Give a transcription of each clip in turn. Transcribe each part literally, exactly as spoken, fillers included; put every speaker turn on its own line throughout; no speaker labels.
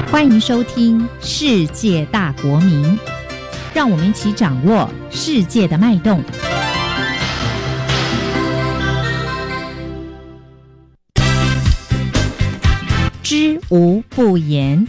欢迎收听《世界大国民》，让我们一起掌握世界的脉动。知无不言。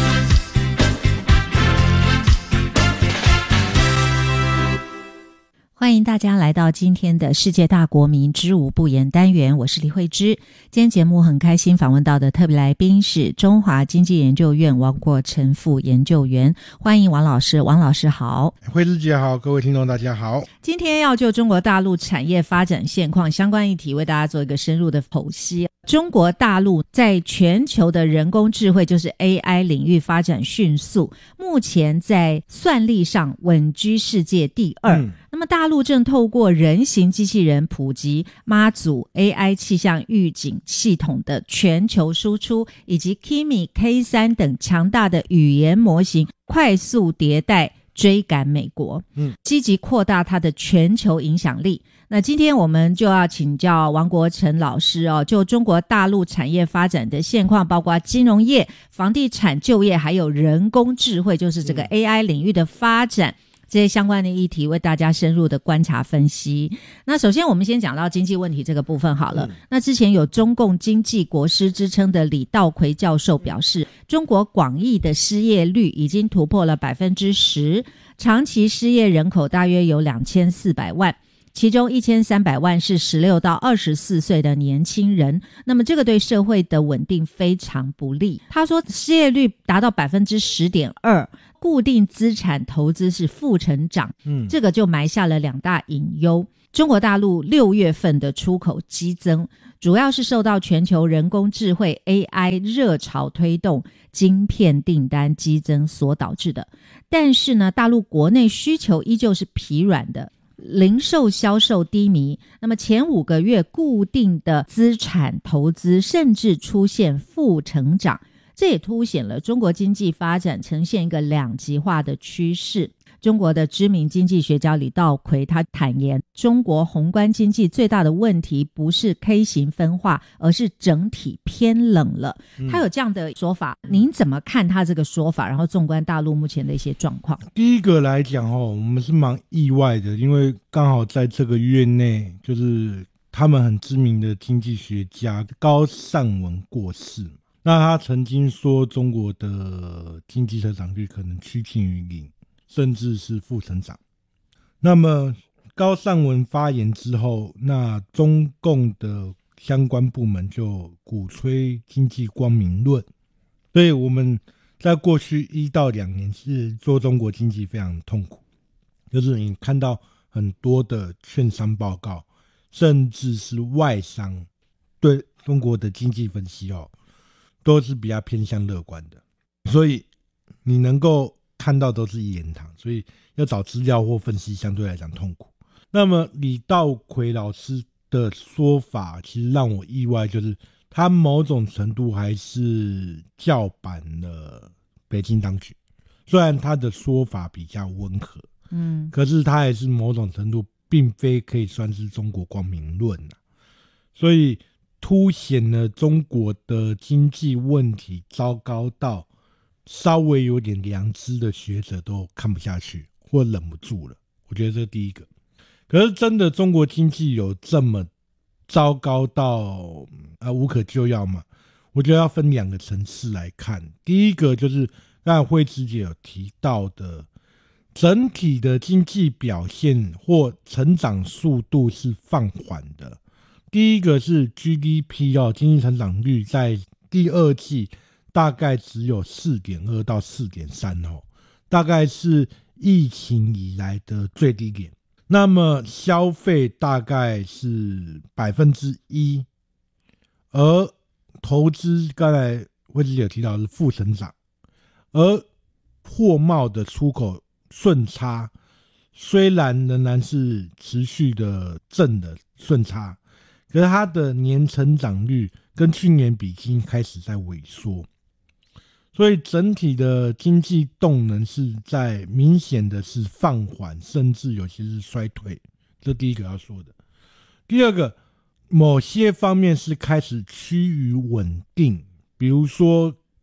欢迎大家来到今天的世界大国民知无不言单元，我是李慧芝。今天节目很开心访问到的特别来宾是中华经济研究院王国成副研究员，欢迎王老师。王老师好。
慧芝姐好，各位听众大家好。
今天要就中国大陆产业发展现况相关议题为大家做一个深入的剖析。中国大陆在全球的人工智慧就是 A I 领域发展迅速，目前在算力上稳居世界第二、嗯、那么大陆正透过人形机器人普及妈祖 A I 气象预警系统的全球输出，以及 Kimi K 三 等强大的语言模型快速迭代追赶美国，嗯，积极扩大它的全球影响力。那今天我们就要请教王国成老师哦，就中国大陆产业发展的现况，包括金融业、房地产、就业，还有人工智慧，就是这个 A I 领域的发展，这些相关的议题为大家深入的观察分析。那首先我们先讲到经济问题这个部分好了、嗯、那之前有中共经济国师之称的李道葵教授表示，中国广义的失业率已经突破了 百分之十， 长期失业人口大约有两千四百万，其中一千三百万是十六到二十四岁的年轻人，那么这个对社会的稳定非常不利。他说失业率达到 百分之十点二， 固定资产投资是负成长，嗯，这个就埋下了两大隐忧。中国大陆六月份的出口激增，主要是受到全球人工智慧 A I 热潮推动，晶片订单激增所导致的。但是呢，大陆国内需求依旧是疲软的，零售销售低迷，那么前五个月固定的资产投资甚至出现负成长，这也凸显了中国经济发展呈现一个两极化的趋势。中国的知名经济学家李道葵他坦言，中国宏观经济最大的问题不是 K 型分化，而是整体偏冷了、嗯、他有这样的说法，您怎么看他这个说法？然后纵观大陆目前的一些状况。
第一个来讲、哦、我们是蛮意外的，因为刚好在这个月内就是他们很知名的经济学家高善文过世，那他曾经说中国的经济成长率可能趋近于零，甚至是负成长。那么高善文发言之后，那中共的相关部门就鼓吹经济光明论，所以我们在过去一到两年是做中国经济非常痛苦，就是你看到很多的券商报告，甚至是外商对中国的经济分析哦，都是比较偏向乐观的，所以你能够看到都是一言堂，所以要找资料或分析相对来讲痛苦。那么李道葵老师的说法其实让我意外，就是他某种程度还是叫板了北京当局，虽然他的说法比较温和，嗯，可是他还是某种程度并非可以算是中国光明论啊，所以凸显了中国的经济问题糟糕到稍微有点良知的学者都看不下去或忍不住了，我觉得这是第一个。可是真的中国经济有这么糟糕到、呃、无可救药吗？我觉得要分两个层次来看。第一个就是刚才慧芝姐有提到的，整体的经济表现或成长速度是放缓的。第一个是 G D P 哦，经济成长率在第二季大概只有 四点二 到 四点三 哦，大概是疫情以来的最低点。那么消费大概是 百分之一， 而投资刚才慧芝有提到是负成长，而货贸的出口顺差虽然仍然是持续的正的顺差，可是它的年成长率跟去年比已经开始在萎缩，所以整体的经济动能是在明显的是放缓，甚至有些是衰退，这第一个要说的。第二个，某些方面是开始趋于稳定，比如说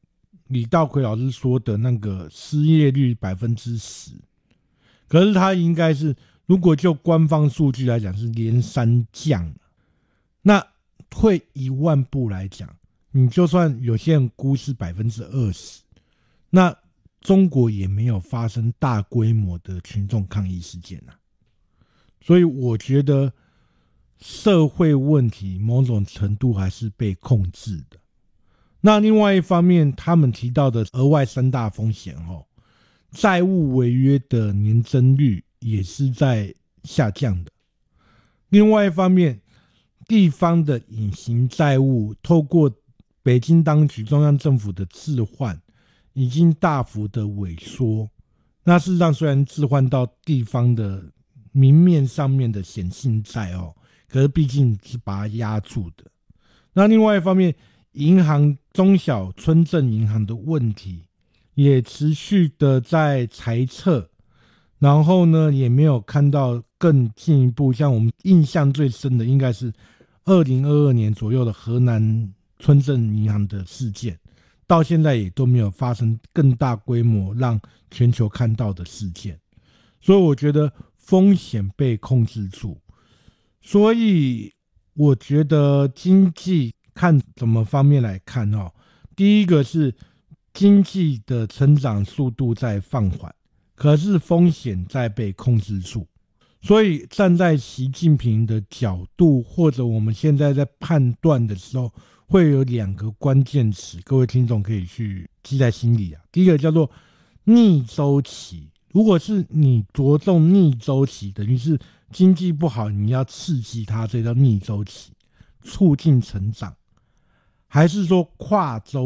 李道奎老师说的那个失业率百分之十，可是他应该是如果就官方数据来讲是连三降了。那退一万步来讲，你就算有些人估是百分之二十，那中国也没有发生大规模的群众抗议事件啊。所以我觉得社会问题某种程度还是被控制的。那另外一方面，他们提到的额外三大风险哦，债务违约的年增率也是在下降的。另外一方面，地方的隐形债务透过北京当局、中央政府的置换，已经大幅的萎缩。那事实上，虽然置换到地方的明面上面的显性债哦，可是毕竟是把它压住的。那另外一方面，银行中小村镇银行的问题也持续的在裁撤，然后呢，也没有看到更进一步。像我们印象最深的，应该是二零二二年左右的河南村镇银行的事件，到现在也都没有发生更大规模让全球看到的事件。所以我觉得风险被控制住，所以我觉得经济看什么方面来看哦，第一个是经济的成长速度在放缓，可是风险在被控制住。所以站在习近平的角度，或者我们现在在判断的时候，会有两个关键词，各位听众可以去记在心里啊。第一个叫做逆周期，如果是你着重逆周期，等于是经济不好，你要刺激它，这叫逆周期，促进成长。还是说跨周